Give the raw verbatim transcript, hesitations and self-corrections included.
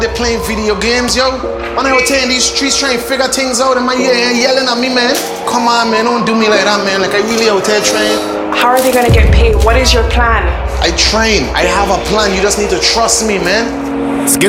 They're playing video games, yo. When I was in these streets trying to figure things out in my ear and yelling at me, man. Come on, man, don't do me like that, man. Like, I really out there train. How are they gonna get paid? What is your plan? I train. I have a plan. You just need to trust me, man. Skid